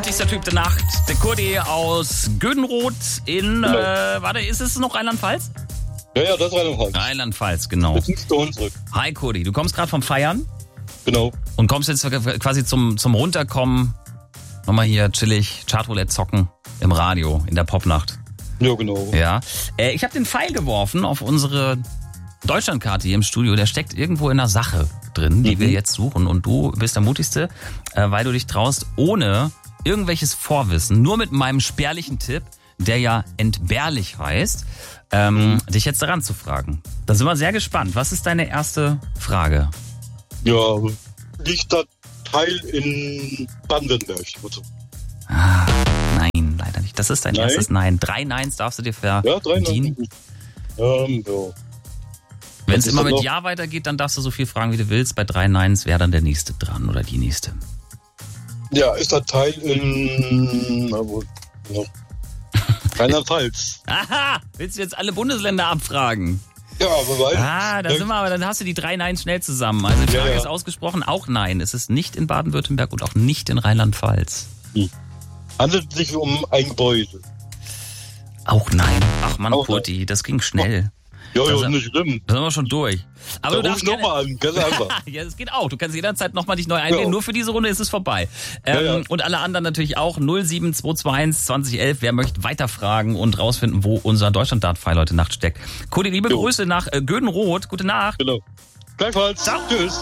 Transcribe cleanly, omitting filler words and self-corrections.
mutigster Typ der Nacht, der Kurdi aus Gödenroth in, ist es noch Rheinland-Pfalz? Ja, das ist Rheinland-Pfalz. Rheinland-Pfalz, genau. Jetzt sind wir zurück. Hi Kurdi, du kommst gerade vom Feiern? Genau. Und kommst jetzt quasi zum Runterkommen, nochmal hier chillig, Chartroulette zocken im Radio, in der Popnacht. Ja, genau. Ja. Ich habe den Pfeil geworfen auf unsere Deutschlandkarte hier im Studio. Der steckt irgendwo in einer Sache drin, die wir jetzt suchen. Und du bist der Mutigste, weil du dich traust, ohne irgendwelches Vorwissen, nur mit meinem spärlichen Tipp, der ja entbehrlich heißt, dich jetzt daran zu fragen. Da sind wir sehr gespannt. Was ist deine erste Frage? Ja, liegt das Teil in Baden-Württemberg? Ah, nein, leider nicht. Das ist dein erstes Nein. 3 Neins darfst du dir verdienen. Ja, 3 Nein. Ja. Wenn es immer mit Ja weitergeht, dann darfst du so viel fragen, wie du willst. Bei 3 Neins wäre dann der Nächste dran oder die Nächste. Ja, ist das Teil in Rheinland-Pfalz? Aha! Willst du jetzt alle Bundesländer abfragen? Ja, aber weil... Da sind wir, aber dann hast du die 3 Neins schnell zusammen. Also die Frage ist ausgesprochen, auch nein. Es ist nicht in Baden-Württemberg und auch nicht in Rheinland-Pfalz. Handelt es sich um ein Gebäude? Auch nein. Ach Mann, Kurti, das ging schnell. Ja, nicht schlimm. Da sind wir schon durch. Aber da du darfst nochmal an, ganz einfach. Ja, das geht auch. Du kannst jederzeit nochmal dich neu einwählen. Ja. Nur für diese Runde ist es vorbei. Und alle anderen natürlich auch. 07221 2011. Wer möchte weiterfragen und rausfinden, wo unser Deutschland-Dart-Pfeil heute Nacht steckt. Kurti, liebe Grüße nach Gödenroth. Gute Nacht. Genau. Gleichfalls. Ciao. Tschüss.